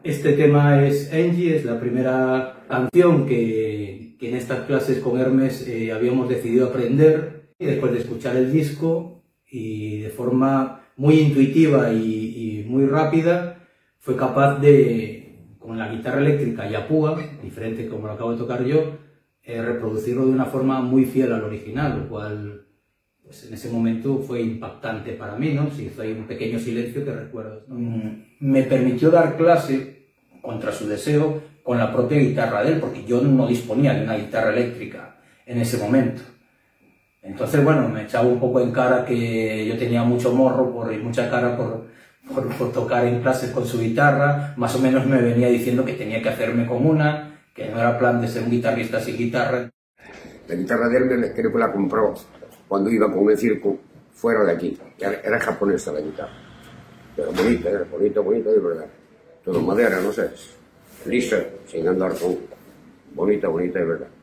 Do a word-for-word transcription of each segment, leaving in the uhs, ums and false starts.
Este tema es Angie, es la primera canción que, que en estas clases con Hermes eh, habíamos decidido aprender. Y después de escuchar el disco y de forma muy intuitiva y, y muy rápida, fue capaz de, con la guitarra eléctrica y a púa, diferente como lo acabo de tocar yo, eh, reproducirlo de una forma muy fiel al original, lo cual pues, en ese momento fue impactante para mí, ¿no? Se hizo ahí un pequeño silencio que recuerdo, ¿no? Mm, me permitió dar clase, contra su deseo, con la propia guitarra de él, porque yo no disponía de una guitarra eléctrica en ese momento. Entonces, bueno, me echaba un poco en cara que yo tenía mucho morro por, y mucha cara por, por, por tocar en clases con su guitarra. Más o menos me venía diciendo que tenía que hacerme con una, que no era plan de ser un guitarrista sin guitarra. La guitarra de Hermes creo que la compró cuando iba con el circo fuera de aquí. Era japonesa la guitarra. Pero bonita, era bonita, bonita de verdad. Todo madera, no sé. Lisa, sin andar con... Bonita, bonita de verdad.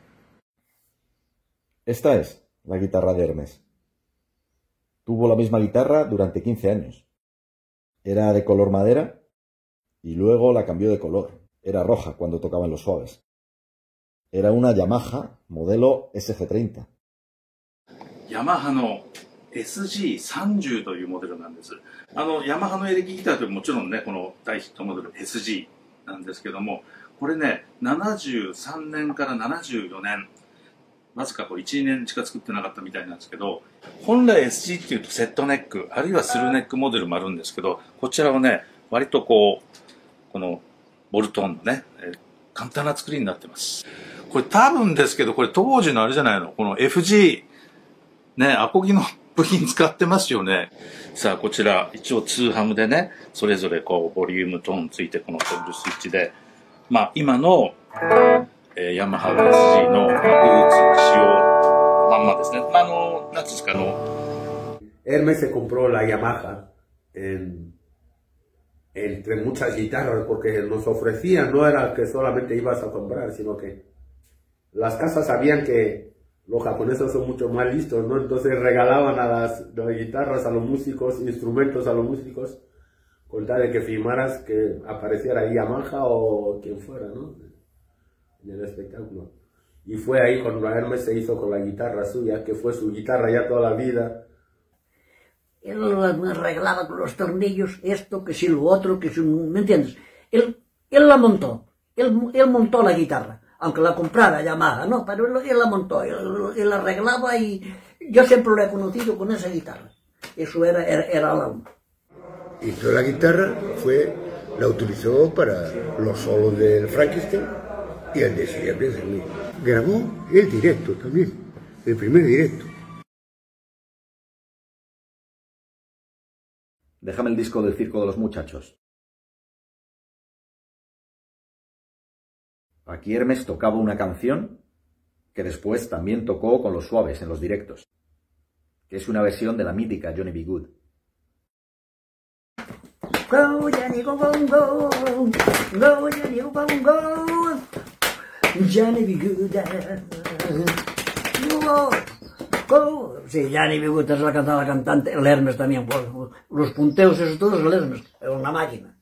Esta es la guitarra de Hermes. Tuvo la misma guitarra durante quince años. Era de color madera y luego la cambió de color. Era roja cuando tocaba en los suaves. Era una Yamaha modelo S G treinta. Yamaha の エスジーさんじゅう というモデルなんです。あのヤマハのエレキギターってもちろんね、この大ヒットモデル エスジー なんですけども、これね、ななじゅうさんねんからななじゅうよねん、わずかこういちねんしか作ってなかったみたいなんですけど、本来 エスジー っていうとセットネック、あるいはスルーネックモデルもあるんですけど、こちらはね、割とこう、このボルトンのね、簡単な作りになってます。これ多分ですけど、これ当時のあれじゃないの、この エフジー、ね、アコギの部品使ってますよね。さあ、こちら、一応ツーハムでね、それぞれこう、ボリュームトーンついて、このトグルスイッチで、まあ、今の、えー、ヤマハ エスジー のルーツ、仕様、まんまですね。あの、なんですか、あの。 Hermes se compró la Yamaha en, entre muchas guitarras, porque nos ofrecían, no era que solamente ibas a comprar, sino que las casas sabían que los japoneses son mucho más listos, ¿no? Entonces regalaban a las, las guitarras a los músicos, instrumentos a los músicos, con tal de que firmaras que apareciera ahí Yamaha o quien fuera, ¿no? En el espectáculo. Y fue ahí cuando Hermes se hizo con la guitarra suya, que fue su guitarra ya toda la vida. Él me arreglaba con los tornillos esto, que si lo otro, que si... ¿Me entiendes? Él, él la montó, él, él montó la guitarra. Aunque la comprara Yamaha, ¿no? Pero él, él la montó, él, él la arreglaba y yo siempre lo he conocido con esa guitarra. Eso era, era, era la una. Y toda la guitarra fue, la utilizó para los solos del Frankenstein y el de Siempre es mío. Grabó el directo también, el primer directo. Déjame el disco del Circo de los Muchachos. Aquí Hermes tocaba una canción que después también tocó con los Suaves en los directos, que es una versión de la mítica Johnny B. Good. Go, Johnny, go, go, go, go, Johnny, go, go, go, Johnny B. Good, go, go. Sí, Johnny B. Good es la cantaba cantante, el Hermes también, pues, los punteos esos todos, el Hermes, era una máquina.